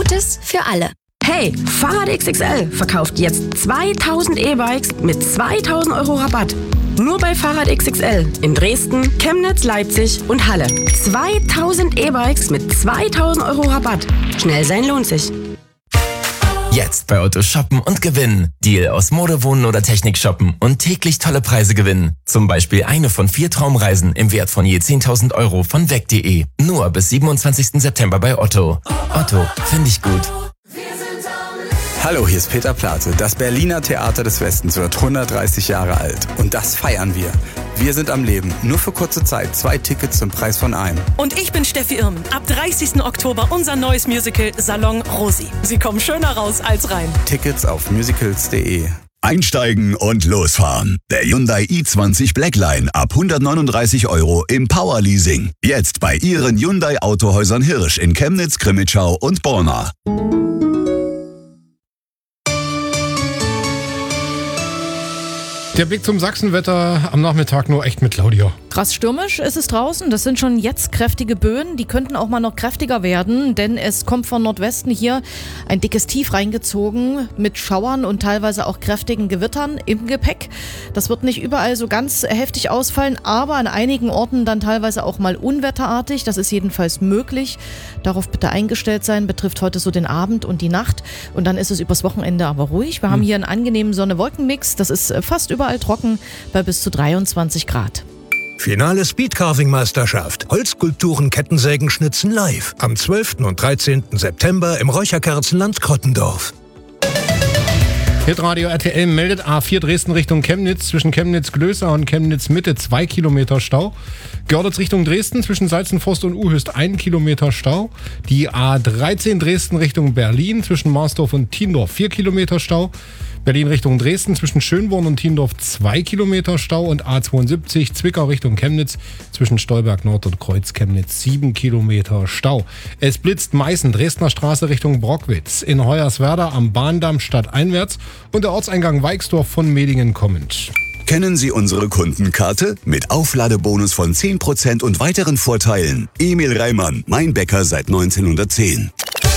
Gutes für alle. Hey, Fahrrad XXL verkauft jetzt 2000 E-Bikes mit 2000 Euro Rabatt. Nur bei Fahrrad XXL in Dresden, Chemnitz, Leipzig und Halle. 2000 E-Bikes mit 2000 Euro Rabatt. Schnell sein lohnt sich. Jetzt bei Otto shoppen und gewinnen. Deal aus Mode, Wohnen oder Technik shoppen und täglich tolle Preise gewinnen. Zum Beispiel eine von 4 Traumreisen im Wert von je 10.000 Euro von weg.de. Nur bis 27. September bei Otto. Otto, finde ich gut. Hallo, hier ist Peter Plate. Das Berliner Theater des Westens wird 130 Jahre alt. Und das feiern wir. Wir sind am Leben. Nur für kurze Zeit. 2 Tickets zum Preis von einem. Und ich bin Steffi Irm. Ab 30. Oktober unser neues Musical Salon Rosi. Sie kommen schöner raus als rein. Tickets auf musicals.de. Einsteigen und losfahren. Der Hyundai i20 Blackline ab 139 Euro im Powerleasing. Jetzt bei Ihren Hyundai Autohäusern Hirsch in Chemnitz, Crimmitschau und Borna. Der Blick zum Sachsenwetter am Nachmittag nur echt mit Claudia. Krass stürmisch ist es draußen. Das sind schon jetzt kräftige Böen. Die könnten auch mal noch kräftiger werden, denn es kommt von Nordwesten hier ein dickes Tief reingezogen mit Schauern und teilweise auch kräftigen Gewittern im Gepäck. Das wird nicht überall so ganz heftig ausfallen, aber an einigen Orten dann teilweise auch mal unwetterartig. Das ist jedenfalls möglich. Darauf bitte eingestellt sein. Betrifft heute so den Abend und die Nacht. Und dann ist es übers Wochenende aber ruhig. Wir haben hier einen angenehmen Sonne-Wolken-Mix. Das ist fast überall trocken bei bis zu 23 Grad. Finale Speedcarving-Meisterschaft. Holzskulpturen, Kettensägen, Schnitzen live. Am 12. und 13. September im Räucherkerzenland Krottendorf. Hitradio RTL meldet A4 Dresden Richtung Chemnitz, zwischen Chemnitz-Glößer und Chemnitz-Mitte 2 Kilometer Stau. Görlitz Richtung Dresden, zwischen Salzenforst und Uhöst 1 Kilometer Stau. Die A13 Dresden Richtung Berlin, zwischen Marsdorf und Tiendorf 4 Kilometer Stau. Berlin Richtung Dresden, zwischen Schönborn und Tiendorf 2 Kilometer Stau. Und A72 Zwickau Richtung Chemnitz, zwischen Stolberg Nord und Kreuz Chemnitz 7 Kilometer Stau. Es blitzt Meißen, Dresdner Straße Richtung Brockwitz, in Hoyerswerda am Bahndamm stadteinwärts und der Ortseingang Weixdorf von Medingen kommend. Kennen Sie unsere Kundenkarte? Mit Aufladebonus von 10% und weiteren Vorteilen. Emil Reimann, mein Bäcker seit 1910.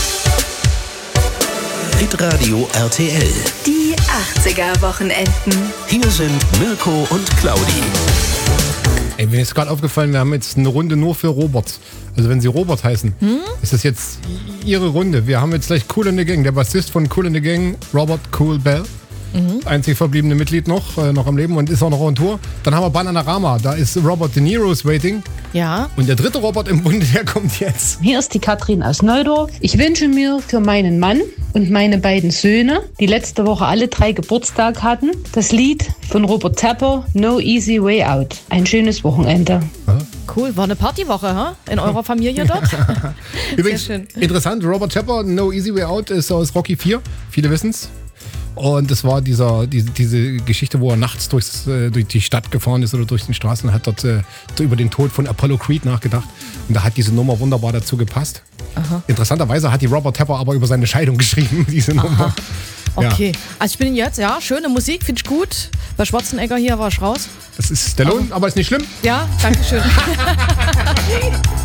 Hitradio RTL. Die 80er-Wochenenden. Hier sind Mirko und Claudi. Ey, mir ist gerade aufgefallen, wir haben jetzt eine Runde nur für Robert. Also wenn Sie Robert heißen, ist das jetzt Ihre Runde. Wir haben jetzt gleich Kool and the Gang, der Bassist von Kool and the Gang, Robert Cool Bell. Einzig verbliebene Mitglied noch am Leben und ist auch noch on Tour. Dann haben wir Bananarama, da ist Robert De Niro's Waiting. Ja. Und der dritte Robert im Bunde, der kommt jetzt. Hier ist die Katrin aus Neudorf. Ich wünsche mir für meinen Mann und meine beiden Söhne, die letzte Woche alle 3 Geburtstag hatten, das Lied von Robert Tepper, No Easy Way Out. Ein schönes Wochenende. Cool, war eine Partywoche, in eurer Familie dort? Übrigens, interessant, Robert Tepper, No Easy Way Out ist aus Rocky 4, viele wissen's. Und das war diese Geschichte, wo er nachts durch die Stadt gefahren ist oder durch die Straßen und hat dort über den Tod von Apollo Creed nachgedacht. Und da hat diese Nummer wunderbar dazu gepasst. Aha. Interessanterweise hat die Robert Tepper aber über seine Scheidung geschrieben, diese Nummer. Okay, also ich bin jetzt, schöne Musik, finde ich gut. Bei Schwarzenegger hier war ich raus. Das ist Stallone, aber ist nicht schlimm. Ja, danke schön.